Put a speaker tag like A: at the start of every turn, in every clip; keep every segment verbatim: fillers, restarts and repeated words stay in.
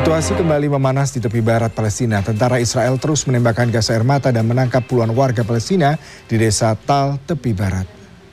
A: Situasi kembali memanas di tepi barat Palestina. Tentara Israel terus menembakkan gas air mata dan menangkap puluhan warga Palestina di desa Tal, tepi barat.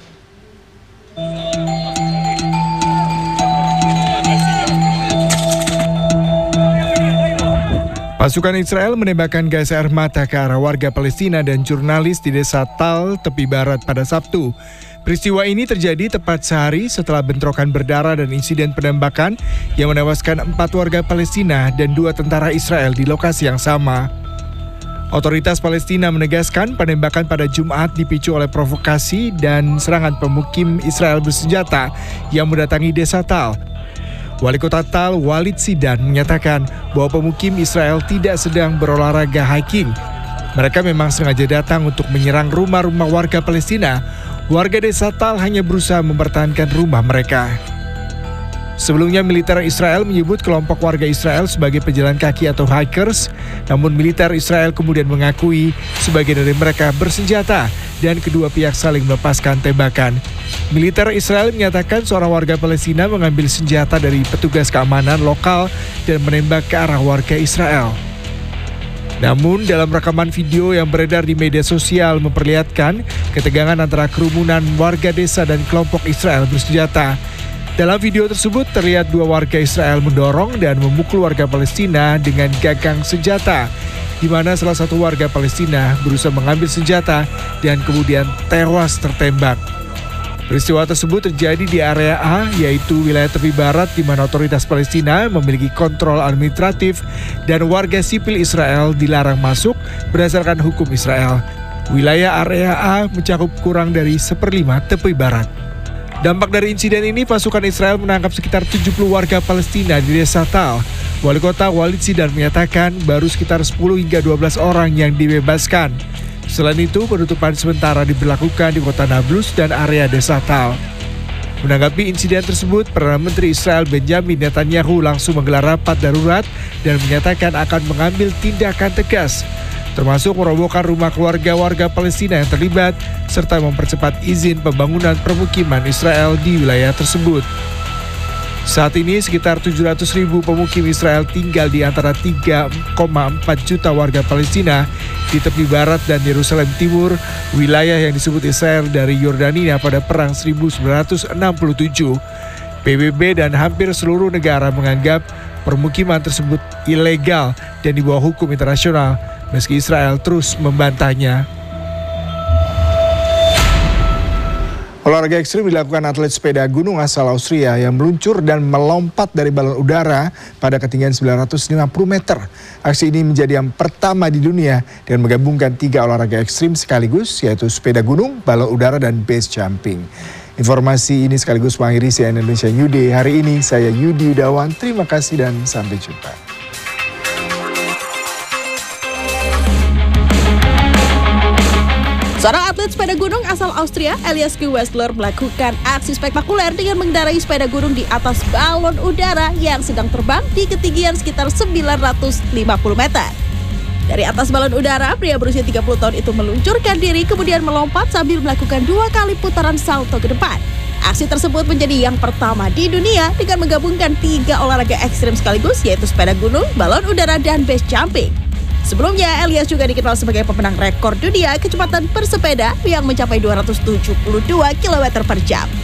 A: Pasukan Israel menembakkan gas air mata ke arah warga Palestina dan jurnalis di desa Tal, tepi barat pada Sabtu. Peristiwa ini terjadi tepat sehari setelah bentrokan berdarah dan insiden penembakan yang menewaskan empat warga Palestina dan dua tentara Israel di lokasi yang sama. Otoritas Palestina menegaskan penembakan pada Jumat dipicu oleh provokasi dan serangan pemukim Israel bersenjata yang mendatangi desa Tal. Wali Kota Tal, Walid Sidan, menyatakan bahwa pemukim Israel tidak sedang berolahraga hiking. Mereka memang sengaja datang untuk menyerang rumah-rumah warga Palestina. Warga desa Tal hanya berusaha mempertahankan rumah mereka. Sebelumnya militer Israel menyebut kelompok warga Israel sebagai pejalan kaki atau hikers, namun militer Israel kemudian mengakui sebagian dari mereka bersenjata dan kedua pihak saling melepaskan tembakan. Militer Israel menyatakan seorang warga Palestina mengambil senjata dari petugas keamanan lokal dan menembak ke arah warga Israel. Namun dalam rekaman video yang beredar di media sosial memperlihatkan ketegangan antara kerumunan warga desa dan kelompok Israel bersenjata. Dalam video tersebut terlihat dua warga Israel mendorong dan memukul warga Palestina dengan gagang senjata, di mana salah satu warga Palestina berusaha mengambil senjata dan kemudian tewas tertembak. Peristiwa tersebut terjadi di area A, yaitu wilayah tepi barat di mana otoritas Palestina memiliki kontrol administratif dan warga sipil Israel dilarang masuk berdasarkan hukum Israel. Wilayah area A mencakup kurang dari seperlima tepi barat. Dampak dari insiden ini, pasukan Israel menangkap sekitar tujuh puluh warga Palestina di desa Tal. Wali Kota Walid Sidan menyatakan baru sekitar sepuluh hingga dua belas orang yang dibebaskan. Selain itu, penutupan sementara diberlakukan di kota Nablus dan area desa Tal. Menanggapi insiden tersebut, Perdana Menteri Israel Benjamin Netanyahu langsung menggelar rapat darurat dan menyatakan akan mengambil tindakan tegas, termasuk merobohkan rumah keluarga warga Palestina yang terlibat, serta mempercepat izin pembangunan permukiman Israel di wilayah tersebut. Saat ini sekitar tujuh ratus ribu pemukim Israel tinggal di antara tiga koma empat juta warga Palestina di tepi barat dan Yerusalem Timur, wilayah yang disebut Israel dari Yordania pada Perang seribu sembilan ratus enam puluh tujuh. P B B dan hampir seluruh negara menganggap permukiman tersebut ilegal dan di bawah hukum internasional, meski Israel terus membantahnya. Olahraga ekstrim dilakukan atlet sepeda gunung asal Austria yang meluncur dan melompat dari balon udara pada ketinggian sembilan ratus lima puluh meter. Aksi ini menjadi yang pertama di dunia dan menggabungkan tiga olahraga ekstrim sekaligus, yaitu sepeda gunung, balon udara, dan base jumping. Informasi ini sekaligus mengakhiri C N N Indonesia New Day hari ini. Saya Yudi Yudawan, terima kasih dan sampai jumpa.
B: Seorang atlet sepeda gunung asal Austria, Elias Gewessler, melakukan aksi spektakuler dengan mengendarai sepeda gunung di atas balon udara yang sedang terbang di ketinggian sekitar sembilan ratus lima puluh meter. Dari atas balon udara, pria berusia tiga puluh tahun itu meluncurkan diri kemudian melompat sambil melakukan dua kali putaran salto ke depan. Aksi tersebut menjadi yang pertama di dunia dengan menggabungkan tiga olahraga ekstrim sekaligus, yaitu sepeda gunung, balon udara, dan base jumping. Sebelumnya, Elias juga dikenal sebagai pemenang rekor dunia kecepatan bersepeda yang mencapai dua ratus tujuh puluh dua kilometer per jam.